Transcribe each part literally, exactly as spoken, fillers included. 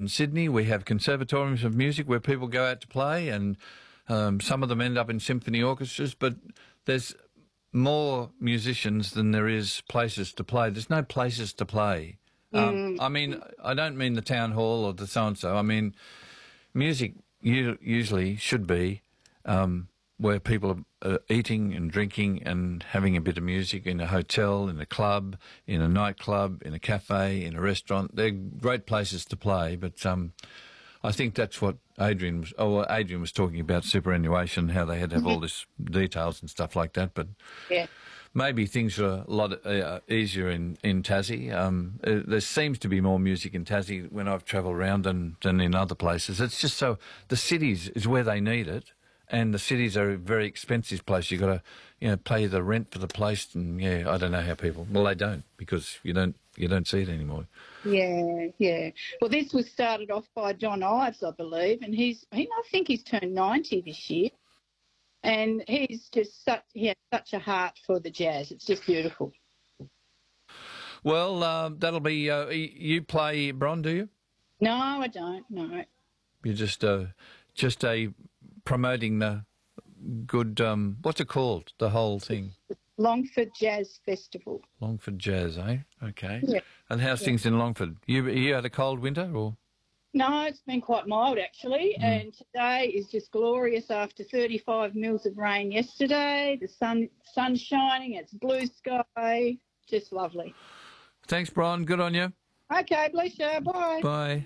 in Sydney. We have conservatoriums of music where people go out to play, and um, some of them end up in symphony orchestras, but there's more musicians than there is places to play. There's no places to play. Um, Mm. I mean, I don't mean the town hall or the so-and-so. I mean, music u- usually should be um, where people are uh, eating and drinking and having a bit of music in a hotel, in a club, in a nightclub, in a cafe, in a restaurant. They're great places to play, but um, I think that's what Adrian was, oh, well, Adrian was talking about superannuation, how they had to have all this details and stuff like that, but Yeah. maybe things are a lot uh, easier in, in Tassie. Um, uh, there seems to be more music in Tassie when I've travelled around than, than in other places. It's just so, the cities is where they need it, and the cities are a very expensive place. You've got to, you know, pay the rent for the place, and yeah, I don't know how people, well, they don't, because you don't, you don't see it anymore. Yeah, yeah. Well, this was started off by John Ives, I believe, and he's, he, I think he's turned ninety this year. And he's just such, he has such a heart for the jazz. It's just beautiful. Well, um, that'll be, uh, y- you play Bron, do you? No, I don't, no. You're just, uh, just a promoting the good, um, what's it called, the whole thing? Longford Jazz Festival. Longford Jazz, eh? Okay. Yeah. And how's Yeah. things in Longford? You, you had a cold winter, or? No, it's been quite mild actually, Mm. and today is just glorious after thirty-five mils of rain yesterday. The sun, sun's shining, it's blue sky, just lovely. Thanks, Brian. Good on you. Okay, bless you, bye. Bye.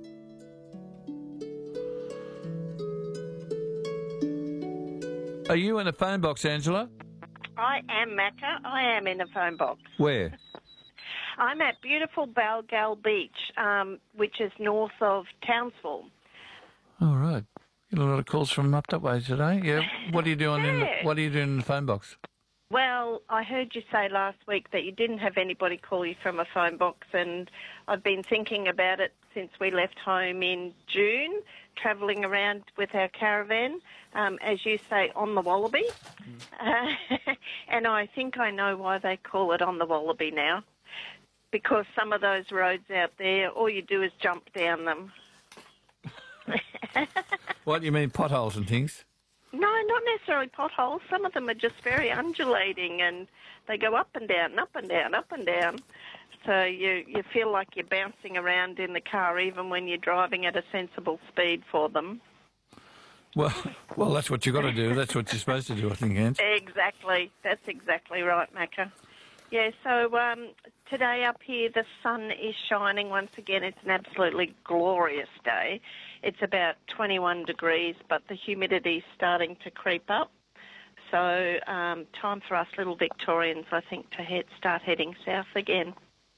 Are you in a phone box, Angela? I am, Macca. I am in a phone box. Where? I'm at beautiful Balgal Beach, um, which is north of Townsville. All right. Get a lot of calls from up that way today. Yeah. What are you doing in the, Yeah. What are you doing in the phone box? Well, I heard you say last week that you didn't have anybody call you from a phone box, and I've been thinking about it since we left home in June, travelling around with our caravan, um, as you say, on the Wallaby. Uh, and I think I know why they call it on the Wallaby now, because some of those roads out there, all you do is jump down them. What, you mean potholes and things? No, not necessarily potholes. Some of them are just very undulating, and they go up and down, up and down, up and down. So you, you feel like you're bouncing around in the car even when you're driving at a sensible speed for them. Well, well, that's what you got to do. That's what you're supposed to do, I think, Ant. Exactly. That's exactly right, Macca. Yeah, so um, today up here the sun is shining once again. It's an absolutely glorious day. It's about twenty-one degrees, but the humidity's starting to creep up. So um, time for us little Victorians, I think, to head, start heading south again.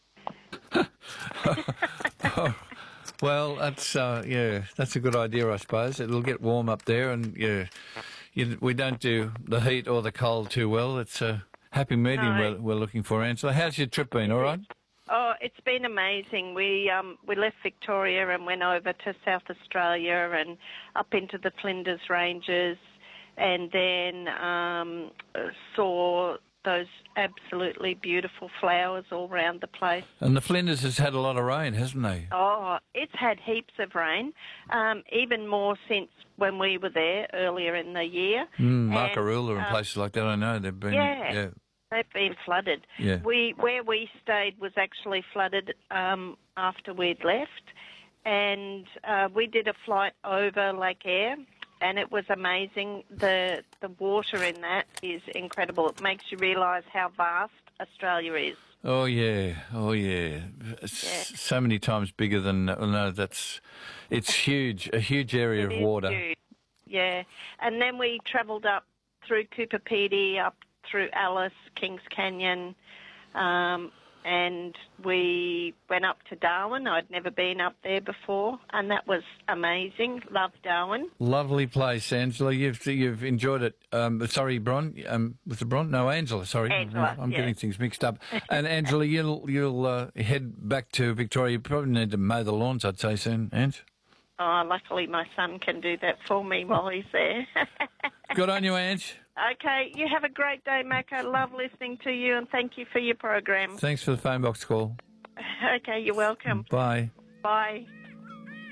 Oh, well, that's uh, yeah, that's a good idea, I suppose. It'll get warm up there, and yeah, you, we don't do the heat or the cold too well. It's a happy medium No. we're, we're looking for, Angela. How's your trip been? All right? Oh, it's been amazing. We um, we left Victoria and went over to South Australia and up into the Flinders Ranges, and then um, saw those absolutely beautiful flowers all round the place. And the Flinders has had a lot of rain, hasn't they? Oh, it's had heaps of rain, um, even more since when we were there earlier in the year. Mm, And, Markaroola and um, places like that, I know. They've been... Yeah. yeah. They've been flooded. Yeah. We where we stayed was actually flooded um, after we'd left, and uh, we did a flight over Lake Eyre, and it was amazing. The the water in that is incredible. It makes you realise how vast Australia is. Oh, yeah. Oh, yeah. It's Yeah. so many times bigger than... oh, no, that's... It's huge, a huge area It of is water. huge. Yeah, and then we travelled up through Cooper Pedy, up through Alice, Kings Canyon, um, and we went up to Darwin. I'd never been up there before, and that was amazing. Loved Darwin. Lovely place, Angela. You've you've enjoyed it. Um, sorry, Bron. Um, was it Bron? No, Angela. Sorry, Angela, I'm yeah. getting things mixed up. And Angela, you'll you'll uh, head back to Victoria. You probably need to mow the lawns, I'd say soon, Ange. Oh, luckily my son can do that for me while he's there. Good on you, Ange. Okay, you have a great day, Mac. I love listening to you, and thank you for your program. Thanks for the phone box call. Okay, you're welcome. Bye. Bye.